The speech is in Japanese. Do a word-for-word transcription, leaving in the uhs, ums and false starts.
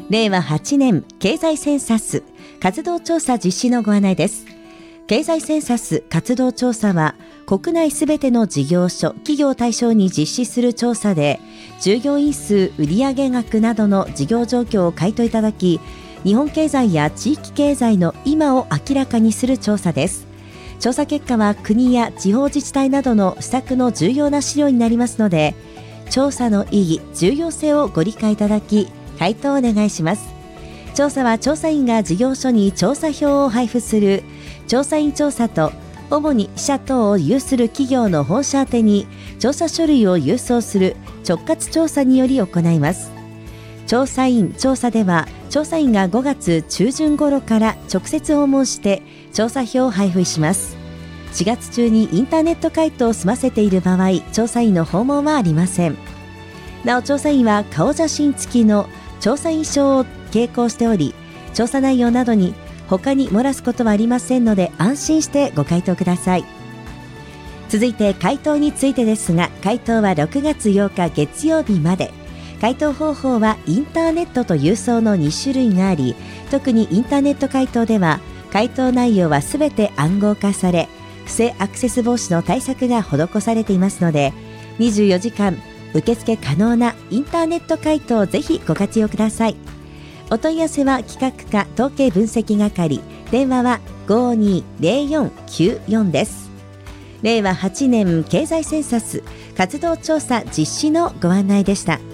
れいわはちねん経済センサス活動調査実施のご案内です。経済センサス活動調査は国内すべての事業所、企業を対象に実施する調査で、従業員数、売上額などの事業状況を回答いただき、日本経済や地域経済の今を明らかにする調査です。調査結果は国や地方自治体などの施策の重要な資料になりますので、調査の意義、重要性をご理解いただき、回答をお願いします。調査は調査員が事業所に調査票を配布する調査員調査と、主に支社等を有する企業の本社宛てに調査書類を郵送する直轄調査により行います。調査員調査では、調査員がごがつちゅうじゅん頃から直接訪問して調査票を配布します。しがつ中にインターネット回答を済ませている場合、調査員の訪問はありません。なお、調査員は顔写真付きの調査員証を携行しており、調査内容などに他に漏らすことはありませんので、安心してご回答ください。続いて回答についてですが、回答はろくがつようか月曜日まで。回答方法はインターネットと郵送のにしゅるいがあり、特にインターネット回答では回答内容はすべて暗号化され、不正アクセス防止の対策が施されていますので、にじゅうよじかん受付可能なインターネット回答をぜひご活用ください。お問い合わせは企画課統計分析係、電話は ごーにーぜろよんきゅうよん です。れいわはちねん経済センサス活動調査実施のご案内でした。